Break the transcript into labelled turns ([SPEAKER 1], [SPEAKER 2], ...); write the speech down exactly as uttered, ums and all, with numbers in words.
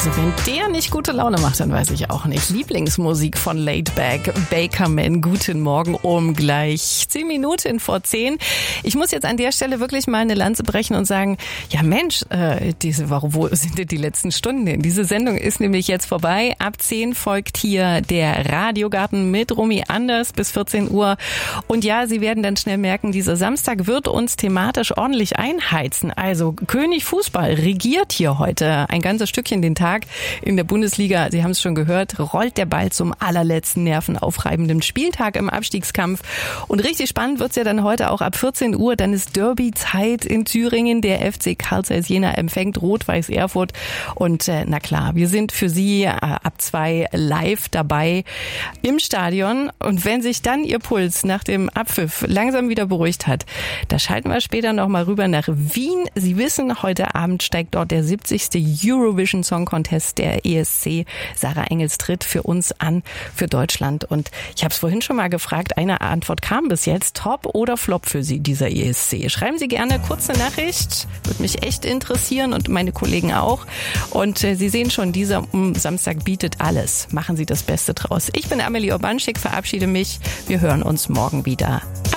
[SPEAKER 1] Also wenn der nicht gute Laune macht, dann weiß ich auch nicht. Lieblingsmusik von Laidback, Bakerman. Guten Morgen um gleich zehn Minuten vor zehn. Ich muss jetzt an der Stelle wirklich mal eine Lanze brechen und sagen, ja Mensch, äh, diese, wo sind denn die letzten Stunden hin? Diese Sendung ist nämlich jetzt vorbei. Ab zehn folgt hier der Radiogarten mit Romy Anders bis vierzehn Uhr. Und ja, Sie werden dann schnell merken, dieser Samstag wird uns thematisch ordentlich einheizen. Also König Fußball regiert hier heute ein ganzes Stückchen den Tag in der Bundesliga. Sie haben es schon gehört, rollt der Ball zum allerletzten nervenaufreibenden Spieltag im Abstiegskampf. Und richtig spannend wird's ja dann heute auch ab vierzehn Uhr. Dann ist Derby-Zeit in Thüringen. Der F C Carl Zeiss Jena empfängt Rot-Weiß Erfurt. Und äh, na klar, wir sind für Sie äh, ab zwei live dabei im Stadion. Und wenn sich dann Ihr Puls nach dem Abpfiff langsam wieder beruhigt hat, da schalten wir später nochmal rüber nach Wien. Sie wissen, heute Abend steigt dort der siebzigste Eurovision Song Contest der E S C. Sarah Engels tritt für uns an, für Deutschland. Und ich habe es vorhin schon mal gefragt, eine Antwort kam bis jetzt. Top oder Flop für Sie, dieser E S C? Schreiben Sie gerne kurz eine Nachricht. Würde mich echt interessieren und meine Kollegen auch. Und äh, Sie sehen schon, dieser Samstag bietet alles. Machen Sie das Beste draus. Ich bin Amelie Urbanschik, verabschiede mich. Wir hören uns morgen wieder.